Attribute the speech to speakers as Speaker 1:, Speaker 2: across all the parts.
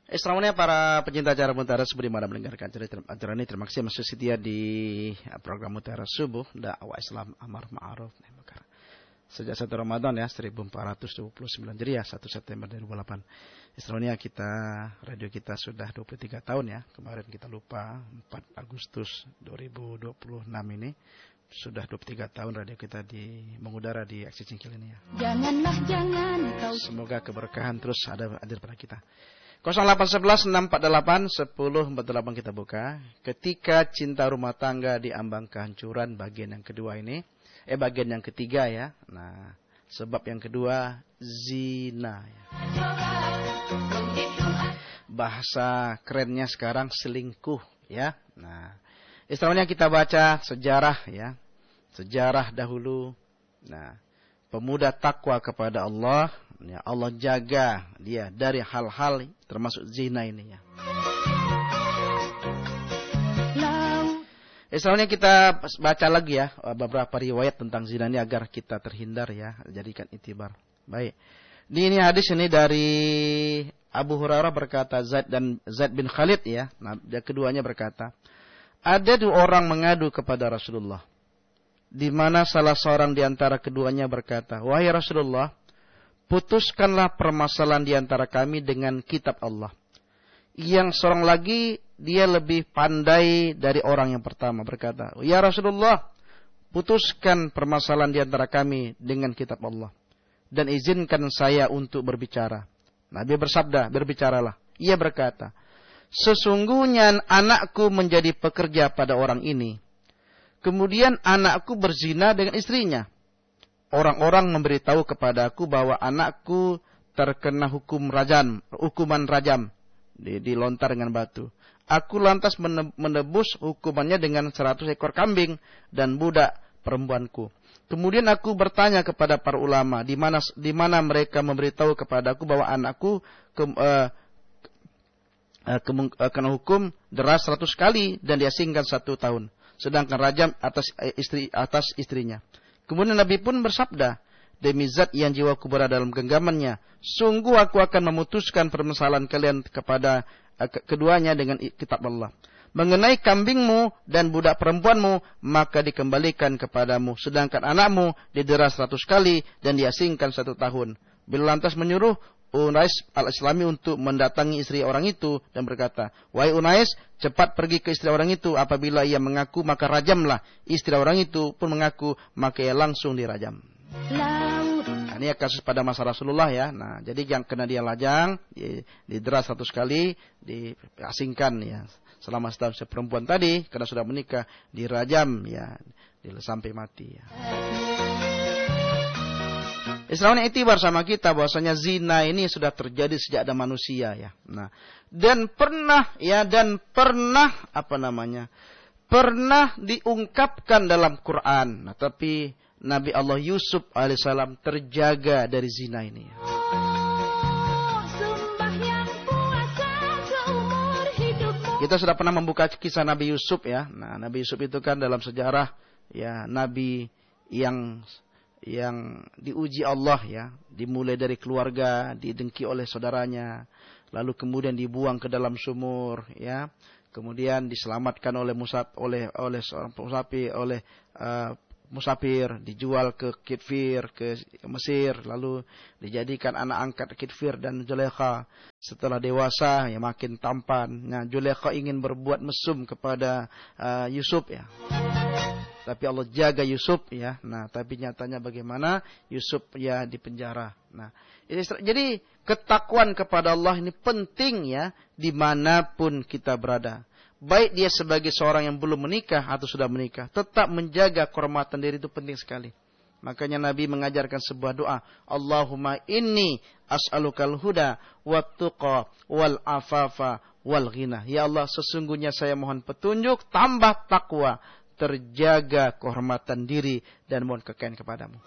Speaker 1: Assalamualaikum para pecinta acara Mutiara seberi mana mendengarkan acara ini. Terima kasih masih setia di program Mutiara Subuh dakwah Islam amar ma'ruf nahi munkar. Sejak 1 Ramadan ya 1429 Hijriah 1 September 2008. Istilahnya radio kita sudah 23 tahun ya. Kemarin kita lupa 4 Agustus 2026 ini sudah 23 tahun radio kita mengudara di Aksi Cingkil ini ya.
Speaker 2: Jangan kau.
Speaker 1: Semoga keberkahan terus hadir pada kita. 0811 648 1048 kita buka. Ketika cinta rumah tangga diambang kehancuran bagian yang kedua ini. Bagian yang ketiga ya. Nah, sebab yang kedua zina ya. Bahasa kerennya sekarang selingkuh ya. Nah, istilahnya kita baca sejarah ya. Sejarah dahulu. Nah, pemuda takwa kepada Allah, ya Allah jaga dia dari hal-hal termasuk zina ini ya. Soalnya kita baca lagi ya beberapa riwayat tentang zina ini agar kita terhindar ya, jadikan itibar. Baik. Ini hadis ini dari Abu Hurairah berkata Zaid bin Khalid ya. Nah, keduanya berkata, ada 2 orang mengadu kepada Rasulullah. Di mana salah seorang di antara keduanya berkata, "Wahai Rasulullah, putuskanlah permasalahan di antara kami dengan kitab Allah." Yang seorang lagi dia lebih pandai dari orang yang pertama berkata, "Ya Rasulullah, putuskan permasalahan di antara kami dengan kitab Allah dan izinkan saya untuk berbicara." Nabi bersabda, "Berbicaralah." Ia berkata, "Sesungguhnya anakku menjadi pekerja pada orang ini. Kemudian anakku berzina dengan istrinya. Orang-orang memberitahu kepadaku bahwa anakku terkena hukuman rajam, dilontar dengan batu. Aku lantas menebus hukumannya dengan 100 ekor kambing dan budak perempuanku. Kemudian aku bertanya kepada para ulama, di mana mereka memberitahu kepadaku bahwa anakku kena hukum deras 100 kali dan diasingkan 1 tahun. Sedangkan rajam atas istrinya. Kemudian Nabi pun bersabda, demi zat yang jiwaku berada dalam genggamannya, sungguh aku akan memutuskan permasalahan kalian kepada keduanya dengan kitab Allah. Mengenai kambingmu dan budak perempuanmu, maka dikembalikan kepadamu. Sedangkan anakmu didera 100 kali dan diasingkan 1 tahun. Bila lantas menyuruh Unais al-Islami untuk mendatangi istri orang itu dan berkata, "Wahai Unais, cepat pergi ke istri orang itu. Apabila ia mengaku, maka rajamlah. Istri orang itu pun mengaku, maka ia langsung dirajam." Nah, ini kasus pada masa Rasulullah ya. Nah, jadi yang kena dia lajang, didera 100 kali, diasingkan ya. Selama setahun perempuan tadi, karena sudah menikah, dirajam ya, sampai mati ya. Islamnya itibar sama kita bahwasanya zina ini sudah terjadi sejak ada manusia ya. Nah, dan pernah diungkapkan dalam Quran. Nah, tapi Nabi Allah Yusuf alaihissalam terjaga dari zina ini. Kita sudah pernah membuka kisah Nabi Yusuf ya. Nah, Nabi Yusuf itu kan dalam sejarah ya nabi yang diuji Allah ya, dimulai dari keluarga, didengki oleh saudaranya, lalu kemudian dibuang ke dalam sumur ya. Kemudian diselamatkan oleh musafir, dijual ke Kitfir, ke Mesir, lalu dijadikan anak angkat Kitfir dan Zulaikha. Setelah dewasa ya makin tampan. Nah, Zulaikha ingin berbuat mesum kepada Yusuf ya. Tapi Allah jaga Yusuf ya. Nah, tapi nyatanya bagaimana? Yusuf ya di penjara. Nah, jadi ketakwaan kepada Allah ini penting ya dimanapun kita berada. Baik dia sebagai seorang yang belum menikah atau sudah menikah, tetap menjaga kehormatan diri itu penting sekali. Makanya Nabi mengajarkan sebuah doa, Allahumma inni as'alukal huda wat tuqa wal afafa wal ghina. Ya Allah, sesungguhnya saya mohon petunjuk tambah takwa, terjaga kehormatan diri dan mohon kekayaan kepadamu.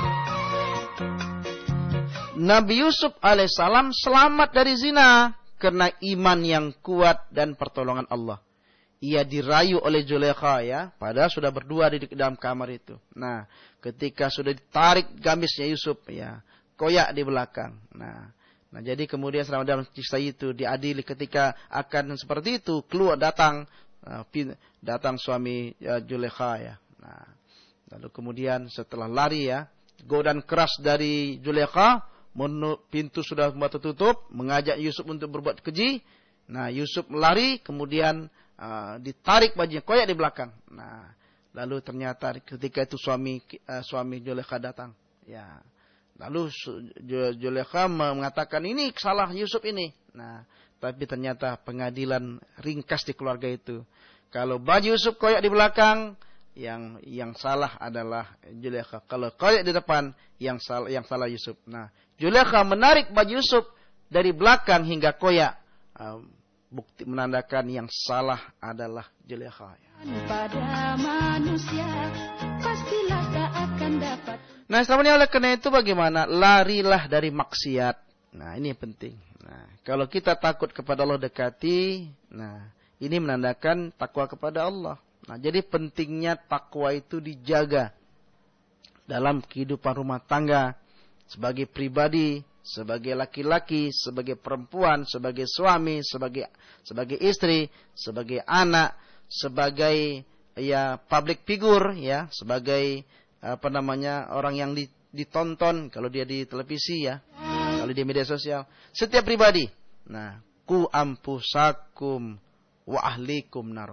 Speaker 1: Nabi Yusuf alaihissalam selamat dari zina karena iman yang kuat dan pertolongan Allah. Ia dirayu oleh Zulaikha ya, padahal sudah berdua di dalam kamar itu. Nah, ketika sudah ditarik gamisnya Yusuf ya, koyak di belakang. Nah, Nah, jadi kemudian selama dalam kisah itu diadili ketika akan seperti itu, keluar datang suami Zulekha ya. Nah, lalu kemudian setelah lari ya, godaan keras dari Zulekha, pintu sudah tertutup, mengajak Yusuf untuk berbuat keji. Nah, Yusuf lari, kemudian ditarik bajunya, koyak di belakang. Nah, lalu ternyata ketika itu suami Zulekha datang. Ya, lalu Zulekha mengatakan ini salah Yusuf ini. Nah, tapi ternyata pengadilan ringkas di keluarga itu. Kalau baju Yusuf koyak di belakang, yang salah adalah Zulekha. Kalau koyak di depan, yang salah Yusuf. Nah, Zulekha menarik baju Yusuf dari belakang hingga koyak. Bukti menandakan yang salah adalah Zulekha.
Speaker 2: Pada manusia pastilah tak akan dapat.
Speaker 1: Nah, setelahnya oleh karena itu bagaimana? Larilah dari maksiat. Nah, ini penting. Nah, kalau kita takut kepada Allah dekati, nah, ini menandakan takwa kepada Allah. Nah, jadi pentingnya takwa itu dijaga dalam kehidupan rumah tangga, sebagai pribadi, sebagai laki-laki, sebagai perempuan, sebagai suami, sebagai istri, sebagai anak, sebagai public figure ya, sebagai orang yang ditonton kalau dia di televisi ya, kalau di media sosial, setiap pribadi. Nah, ku ampusakum wa ahlikum naro.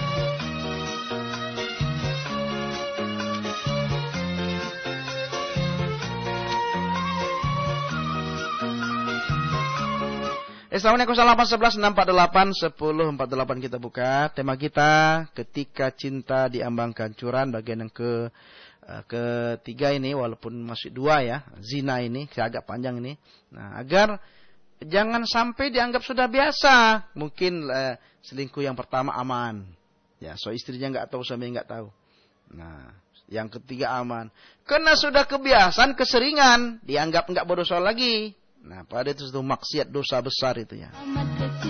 Speaker 1: Assalamualaikum 0811 kita buka. Tema kita ketika cinta diambangkan curan, bagian yang ketiga ini, walaupun masih 2 ya, zina ini agak panjang ini. Nah, agar jangan sampai dianggap sudah biasa. Mungkin selingkuh yang pertama aman, ya, so istrinya nggak tahu, suaminya nggak tahu. Nah, yang ketiga aman, karena sudah kebiasaan, keseringan, dianggap nggak berdosa lagi. Nah, pada itu maksiat, dosa besar itu ya.